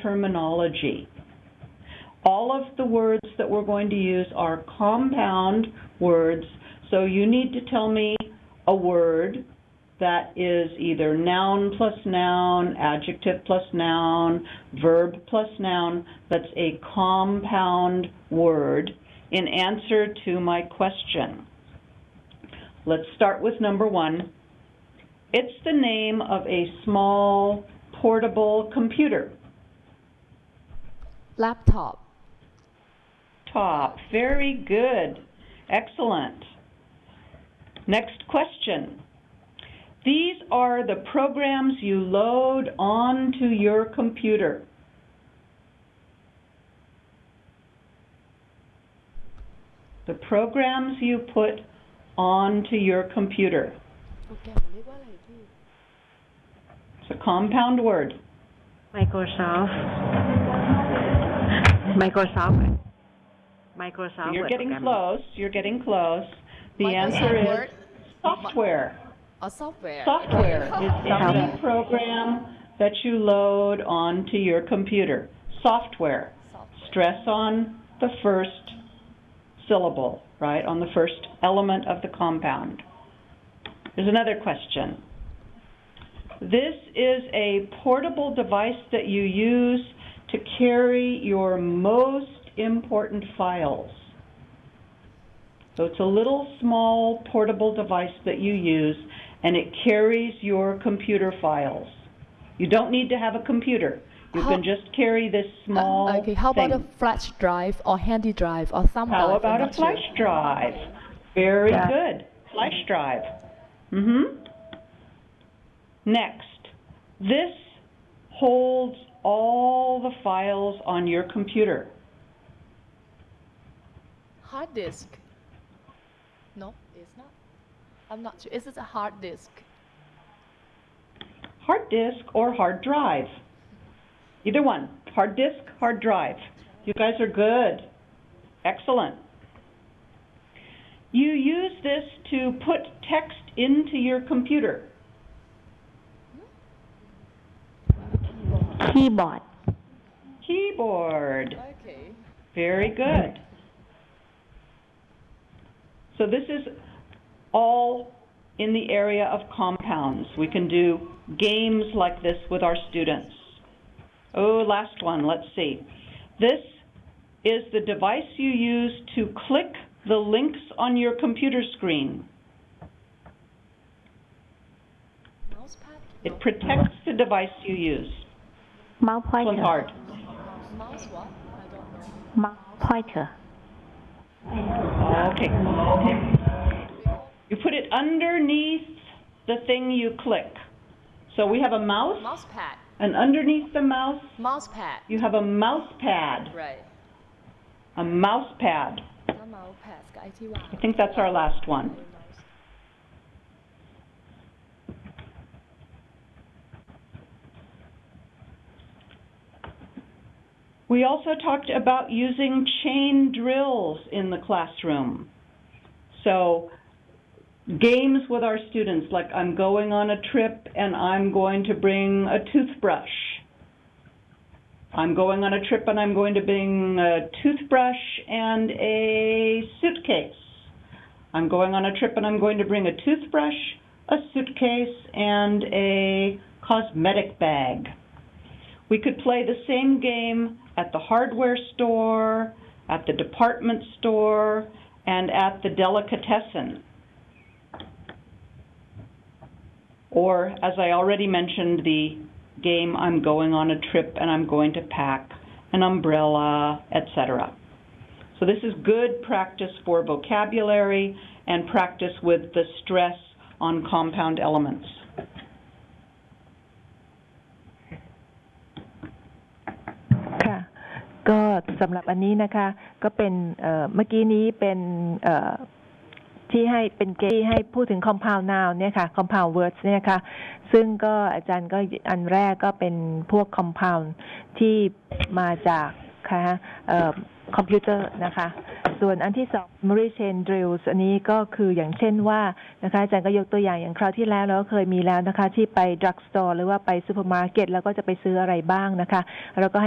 terminology. All of the words that we're going to use are compound words, so you need to tell me a word that is either noun plus noun, adjective plus noun, verb plus noun, that's a compound word in answer to my question. Let's start with number one. It's the name of a small portable computer. Laptop. Top. Very good. Excellent. Next question. These are the programs you load onto your computer. The programs you put onto your computer. It's a compound word. Microsoft. You're getting close. You're getting close. The answer is software. Software. Software is any program that you load onto your computer. Software. Stress on the first syllable, right, on the first element of the compound. There's another question. This is a portable device that you use to carry your most important files. So it's a little small portable device that you use, and it carries your computer files. You don't need to have a computer. You can just carry this small Okay, how about a flash drive or handy drive or thumb drive? How about a flash drive? Very good. Flash drive. Next, this holds all the files on your computer. Hard disk. No, it's not. I'm not sure. Is it a hard disk? Hard disk or hard drive. Either one. Hard disk, hard drive. You guys are good. Excellent. You use this to put text into your computer. Keyboard. Keyboard. Okay. Very good. So this is all in the area of compounds. We can do games like this with our students. Oh, last one. Let's see. This is the device you use to click the links on your computer screen. Mousepad? It protects the device you use. Mouse This one's pointer. hard. Mouse what? I don't know. Mouse pointer. Okay. You put it underneath the thing you click. So we have a mouse, Mousepad. and underneath the mouse, Mousepad. you have a mouse pad. Right. A mouse pad. แล้ว mousepad กับไอ้ที่วาง I think that's our last one. We also talked about using chain drills in the classroom. So games with our students, like I'm going on a trip and I'm going to bring a toothbrush. I'm going on a trip and I'm going to bring a toothbrush and a suitcase. I'm going on a trip and I'm going to bring a toothbrush, a suitcase, and a cosmetic bag. We could play the same game at the hardware store, at the department store, and at the delicatessen. Or, as I already mentioned, the game I'm going on a trip and I'm going to pack an umbrella, etc. So this is good practice for vocabulary and practice with the stress on compound elements. ค่ะก็สำหรับอันนี้นะคะก็เป็นเมื่อกี้นี้เป็นที่ให้เป็นเกมที่ให้พูดถึง compound noun เนี่ยค่ะ compound words เนี่ยค่ะซึ่งก็อาจารย์ก็อันแรกก็เป็นพวก compound ที่มาจากคอมพิวเตอร์นะคะส่วนอันที่สอง memory chain drills อันนี้ก็คืออย่างเช่นว่านะคะอาจารย์ก็ยกตัวอย่างคราวที่แล้วเราก็เคยมีแล้วนะคะที่ไป drug store หรือว่าไปซูเปอร์มาร์เก็ตแล้วก็จะไปซื้ออะไรบ้างนะคะแล้วก็